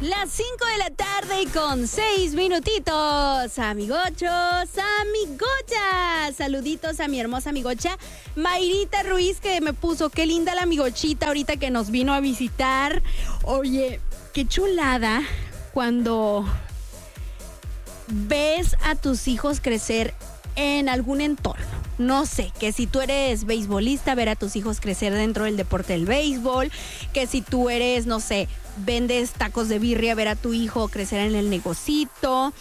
Las 5 de la tarde con 6 minutitos. Amigochos, amigochas. Saluditos a mi hermosa amigocha Mayrita Ruiz, que me puso qué linda la amigochita ahorita que nos vino a visitar. Oye, qué chulada cuando ves a tus hijos crecer en algún entorno. No sé, que si tú eres beisbolista, ver a tus hijos crecer dentro del deporte del béisbol, que si tú eres, no sé, vendes tacos de birria, ver a tu hijo crecer en el negocito,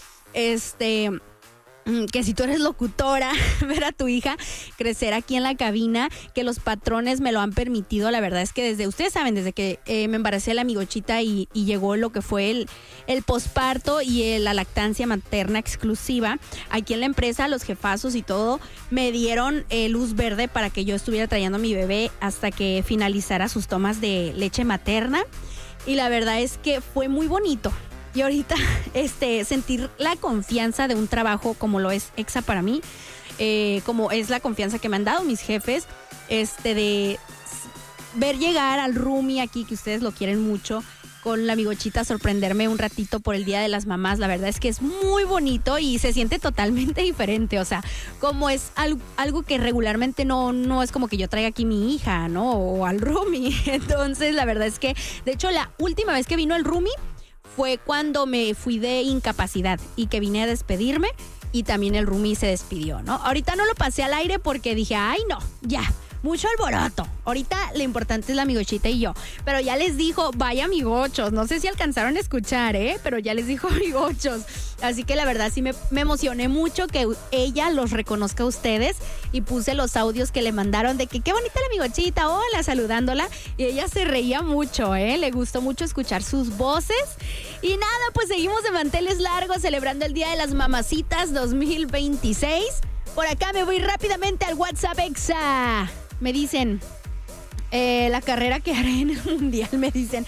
que si tú eres locutora, ver a tu hija crecer aquí en la cabina, que los patrones me lo han permitido. La verdad es que ustedes saben, desde que me embaracé la amigochita y llegó lo que fue el posparto y la lactancia materna exclusiva, aquí en la empresa los jefazos y todo me dieron luz verde para que yo estuviera trayendo a mi bebé hasta que finalizara sus tomas de leche materna, y la verdad es que fue muy bonito. Y ahorita sentir la confianza de un trabajo como lo es EXA para mí, como es la confianza que me han dado mis jefes, de ver llegar al roomie aquí, que ustedes lo quieren mucho, con la amigochita, sorprenderme un ratito por el Día de las Mamás. La verdad es que es muy bonito y se siente totalmente diferente. O sea, como es algo que regularmente no es como que yo traiga aquí mi hija, ¿no? O al roomie. Entonces, la verdad es que, de hecho, la última vez que vino el roomie fue cuando me fui de incapacidad y que vine a despedirme, y también el roomie se despidió, ¿no? Ahorita no lo pasé al aire porque dije, ay no, ya, mucho alboroto. Ahorita lo importante es la amigochita y yo. Pero ya les dijo, vaya amigochos. No sé si alcanzaron a escuchar, pero ya les dijo amigochos. Así que la verdad sí me emocioné mucho que ella los reconozca a ustedes, y puse los audios que le mandaron de que qué bonita la amigochita, hola, saludándola. Y ella se reía mucho, le gustó mucho escuchar sus voces. Y nada, pues seguimos de manteles largos celebrando el Día de las Mamacitas 2026. Por acá me voy rápidamente al WhatsApp EXA. Me dicen, la carrera que haré en el mundial, me dicen,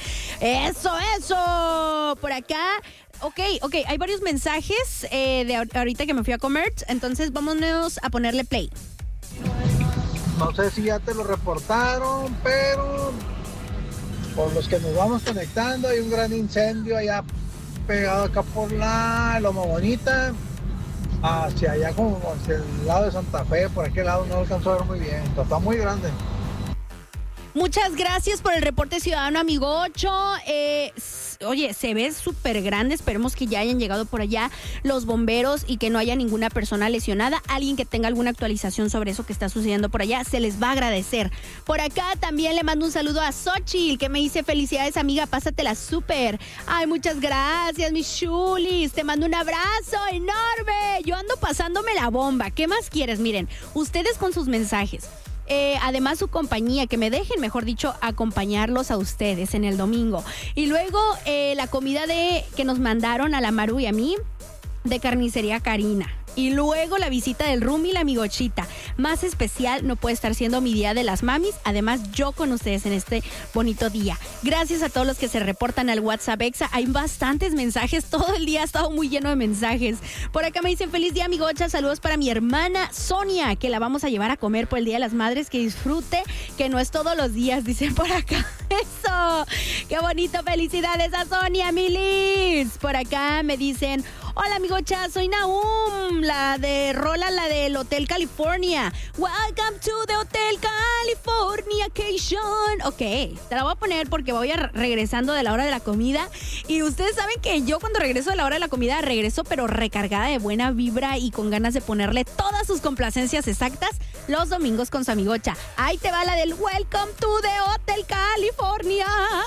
eso, por acá. Ok, hay varios mensajes de ahorita que me fui a comer, entonces vámonos a ponerle play. No sé si ya te lo reportaron, pero por los que nos vamos conectando, hay un gran incendio allá pegado acá por la Loma Bonita, hacia allá como hacia el lado de Santa Fe. Por aquel lado no alcanzó a ver muy bien, está muy grande. Muchas gracias por el reporte, ciudadano amigocho. Oye, se ve súper grande. Esperemos que ya hayan llegado por allá los bomberos y que no haya ninguna persona lesionada. Alguien que tenga alguna actualización sobre eso que está sucediendo por allá, se les va a agradecer. Por acá también le mando un saludo a Xochitl, que me dice, felicidades amiga, pásatela súper. Ay, muchas gracias, mis chulis. Te mando un abrazo enorme. Yo ando pasándome la bomba. ¿Qué más quieres? Miren, ustedes con sus mensajes. Además su compañía, que me dejen, mejor dicho, acompañarlos a ustedes en el domingo. Y luego la comida que nos mandaron a la Maru y a mí de Carnicería Karina. Y luego la visita del roomie y la amigochita. Más especial no puede estar siendo mi Día de las Mamis. Además, yo con ustedes en este bonito día. Gracias a todos los que se reportan al WhatsApp EXA. Hay bastantes mensajes. Todo el día ha estado muy lleno de mensajes. Por acá me dicen, feliz día, amigocha. Saludos para mi hermana Sonia, que la vamos a llevar a comer por el Día de las Madres. Que disfrute, que no es todos los días, dicen por acá. ¡Eso! ¡Qué bonito! ¡Felicidades a Sonia, mi Liz! Por acá me dicen, hola, amigocha, soy Nahum, la del Hotel California. Welcome to the Hotel Californication. Ok, te la voy a poner porque voy regresando de la hora de la comida. Y ustedes saben que yo cuando regreso de la hora de la comida regreso pero recargada de buena vibra y con ganas de ponerle todas sus complacencias exactas los domingos con su amigocha. Ahí te va la del Welcome to the Hotel California.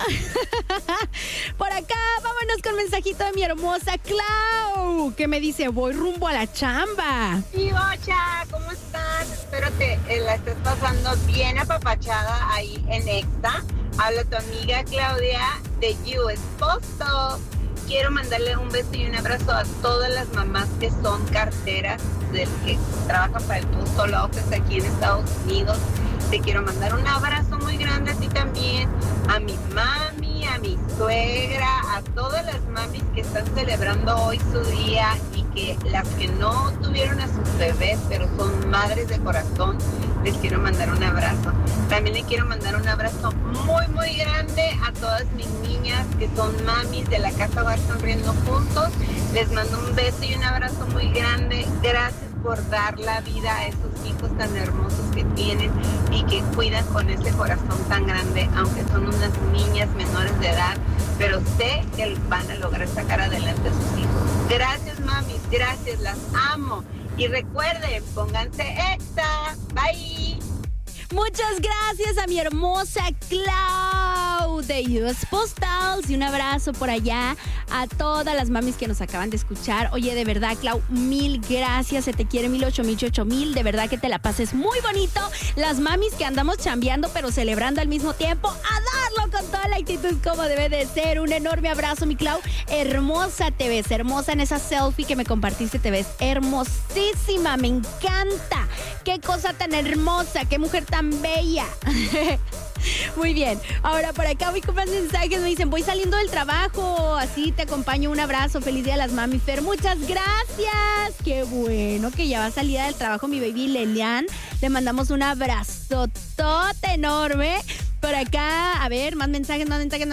Por acá, vámonos con mensajito de mi hermosa Clau, que me dice, voy rumbo a la chamba. Sí, Bocha, ¿cómo estás? Espero que la estés pasando bien apapachada ahí en EXA. Habla tu amiga Claudia de US Postal. Quiero mandarle un beso y un abrazo a todas las mamás que son carteras, del que trabajan para el Postal Office aquí en Estados Unidos. Te quiero mandar un abrazo muy grande a ti también, a mi mami, a mi suegra, a todas las mamis que están celebrando hoy su día y que las que no tuvieron a sus bebés, pero son madres de corazón, les quiero mandar un abrazo. También le quiero mandar un abrazo muy, muy grande a todas mis niñas que son mamis de la Casa Hogar Sonriendo Juntos. Les mando un beso y un abrazo muy grande. Gracias por dar la vida a esos hijos tan hermosos que tienen y que cuidan con ese corazón tan grande, aunque son unas niñas menores de edad, pero sé que van a lograr sacar adelante a sus hijos. Gracias, mamis, gracias, las amo. Y recuerden, pónganse EXA. Bye. Muchas gracias a mi hermosa Clau de US Postals y un abrazo por allá a todas las mamis que nos acaban de escuchar. Oye, de verdad, Clau, mil gracias, se te quiere 1000, de verdad que te la pases muy bonito. Las mamis que andamos chambeando pero celebrando al mismo tiempo, a darlo con toda la actitud como debe de ser. Un enorme abrazo, mi Clau, hermosa te ves, hermosa en esa selfie que me compartiste, te ves hermosísima, me encanta. Qué cosa tan hermosa, qué mujer tan bella. Muy bien, ahora por acá voy con más mensajes, me dicen, voy saliendo del trabajo, así te acompaño, un abrazo, feliz día a las mami, Fer, muchas gracias. Qué bueno que ya va salida del trabajo mi baby Lelian, le mandamos un abrazotote enorme. Por acá, a ver, más mensajes.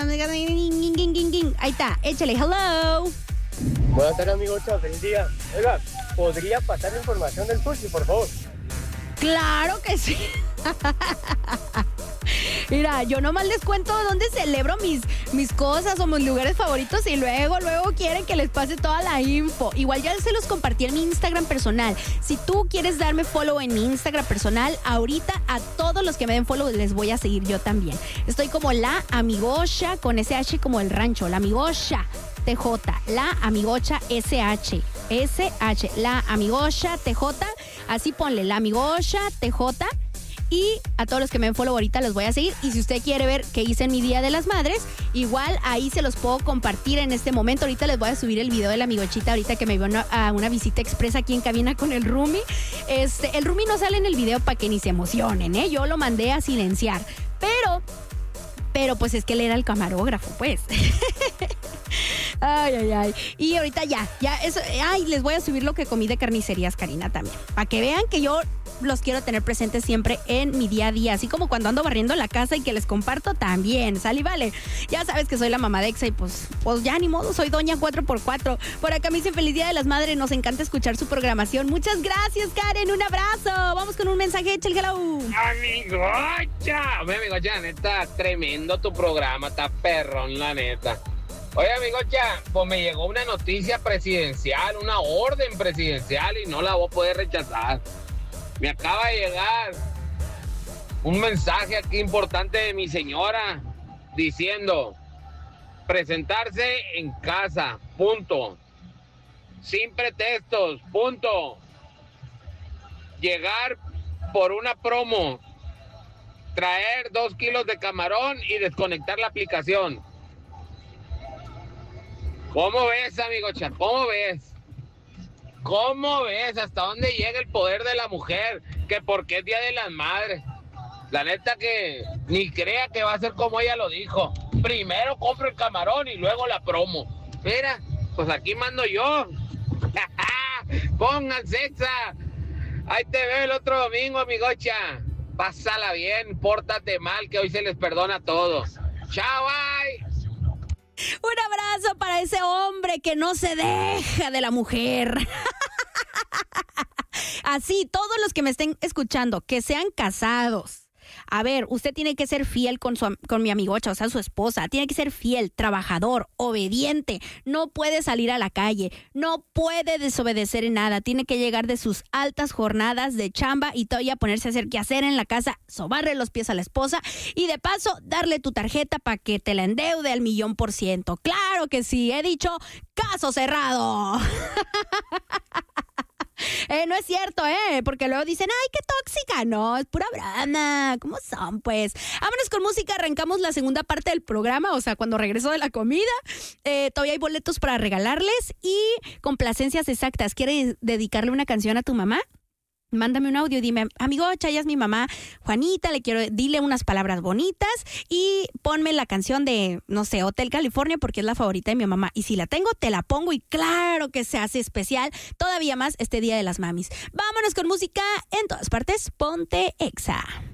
Ahí está, échale, hello. Buenas tardes, amigo, feliz día. Oiga, ¿podría pasar la información del sushi, por favor? Claro que sí. Mira, yo nomás les cuento dónde celebro mis cosas o mis lugares favoritos y luego quieren que les pase toda la info. Igual ya se los compartí en mi Instagram personal. Si tú quieres darme follow en mi Instagram personal, ahorita a todos los que me den follow les voy a seguir yo también. Estoy como La Amigocha, con SH como el rancho, La Amigocha TJ, La Amigocha SH, La Amigocha TJ, así ponle, La Amigocha TJ. Y a todos los que me den follow ahorita los voy a seguir. Y si usted quiere ver qué hice en mi Día de las Madres, igual ahí se los puedo compartir en este momento. Ahorita les voy a subir el video de la amigochita ahorita que me vio a una visita expresa aquí en cabina con el roomie. El roomie no sale en el video para que ni se emocionen, ¿eh? Yo lo mandé a silenciar. Pero pues es que él era el camarógrafo, pues. Ay. Y ahorita ya eso. Ay, les voy a subir lo que comí de carnicerías, Karina, también. Para que vean que yo los quiero tener presentes siempre en mi día a día. Así como cuando ando barriendo la casa y que les comparto también. Sale y vale. Ya sabes que soy la mamá de Exa y pues ya ni modo, soy doña 4x4. Por acá me dicen feliz día de las madres. Nos encanta escuchar su programación. Muchas gracias, Karen. Un abrazo. Vamos con un mensaje. Échale hello. Amigocha, la neta, tremendo tu programa. Está perrón, la neta. Oye, amigocha, pues me llegó una noticia presidencial, una orden presidencial y no la voy a poder rechazar. Me acaba de llegar un mensaje aquí importante de mi señora diciendo presentarse en casa, punto. Sin pretextos, punto. Llegar por una promo, traer 2 kilos de camarón y desconectar la aplicación. ¿Cómo ves, amigocha? ¿Cómo ves? ¿Cómo ves? ¿Hasta dónde llega el poder de la mujer? Que porque es Día de las Madres. La neta que ni crea que va a ser como ella lo dijo. Primero compro el camarón y luego la promo. Mira, pues aquí mando yo. Pónganse Exa. Ahí te veo el otro domingo, amigocha. Pásala bien, pórtate mal, que hoy se les perdona a todos. Chao, bye. Un abrazo para ese hombre que no se deja de la mujer. Así, todos los que me estén escuchando, que sean casados. A ver, usted tiene que ser fiel con mi amigocha, o sea, su esposa. Tiene que ser fiel, trabajador, obediente. No puede salir a la calle. No puede desobedecer en nada. Tiene que llegar de sus altas jornadas de chamba y todavía ponerse a hacer qué hacer en la casa, sobarle los pies a la esposa y de paso darle tu tarjeta para que te la endeude al 1,000,000%. ¡Claro que sí! He dicho caso cerrado. No es cierto, porque luego dicen, ¡ay, qué tóxica! No, es pura broma. ¿Cómo son, pues? Vámonos con música, arrancamos la segunda parte del programa, o sea, cuando regreso de la comida. Todavía hay boletos para regalarles y complacencias exactas. ¿Quieres dedicarle una canción a tu mamá? mándame un audio, dime, amigocha, ella es mi mamá Juanita, dile unas palabras bonitas y ponme la canción de, no sé, Hotel California porque es la favorita de mi mamá. Y si la tengo, te la pongo y claro que se hace especial todavía más este Día de las Mamis. Vámonos con música en todas partes. Ponte Exa.